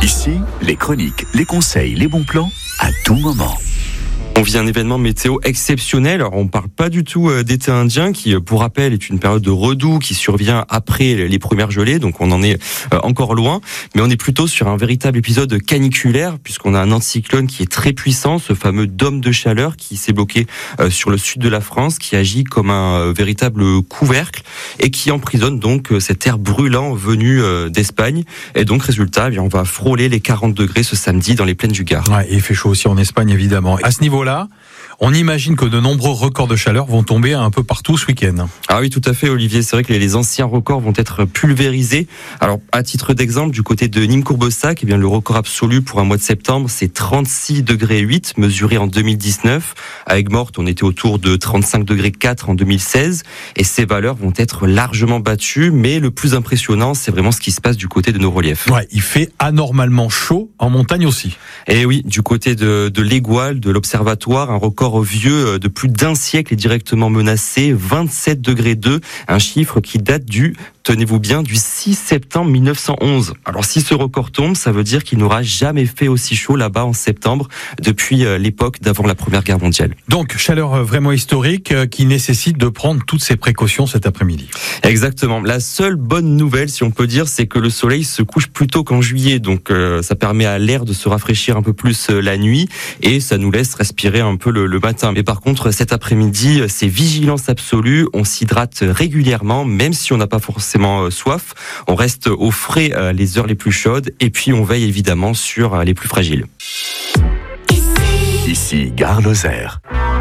Ici, les chroniques, les conseils, les bons plans, à tout moment. On vit un événement météo exceptionnel. Alors, on parle pas du tout d'été indien qui, pour rappel, est une période de redoux qui survient après les premières gelées. Donc, on en est encore loin. Mais on est plutôt sur un véritable épisode caniculaire puisqu'on a un anticyclone qui est très puissant, ce fameux dôme de chaleur qui s'est bloqué sur le sud de la France, qui agit comme un véritable couvercle et qui emprisonne donc cet air brûlant venu d'Espagne. Et donc, résultat, on va frôler les 40 degrés ce samedi dans les plaines du Gard. Ouais, et il fait chaud aussi en Espagne, évidemment. À ce niveau-là, on imagine que de nombreux records de chaleur vont tomber un peu partout ce week-end. Ah oui, tout à fait, Olivier. C'est vrai que les anciens records vont être pulvérisés. Alors, à titre d'exemple, du côté de Nîmes-Courbessac, le record absolu pour un mois de septembre, c'est 36 degrés 8, mesuré en 2019. À Aigues-Mortes, on était autour de 35 degrés 4 en 2016. Et ces valeurs vont être largement battues. Mais le plus impressionnant, c'est vraiment ce qui se passe du côté de nos reliefs. Ouais, il fait anormalement chaud en montagne aussi. Et oui, du côté de l'Égual, de l'Observatoire, un record vieux de plus d'un siècle est directement menacé, 27 degrés 2, un chiffre qui date tenez-vous bien, du 6 septembre 1911. Alors si ce record tombe, ça veut dire qu'il n'aura jamais fait aussi chaud là-bas en septembre depuis l'époque d'avant la Première Guerre mondiale. Donc chaleur vraiment historique qui nécessite de prendre toutes ces précautions cet après-midi. Exactement. La seule bonne nouvelle, si on peut dire, c'est que le soleil se couche plus tôt qu'en juillet. Donc ça permet à l'air de se rafraîchir un peu plus la nuit et ça nous laisse respirer un peu le matin. Mais par contre, cet après-midi, c'est vigilance absolue. On s'hydrate régulièrement, même si on n'a pas forcément soif. On reste au frais les heures les plus chaudes et puis on veille évidemment sur les plus fragiles. Ici, Gare Lozère.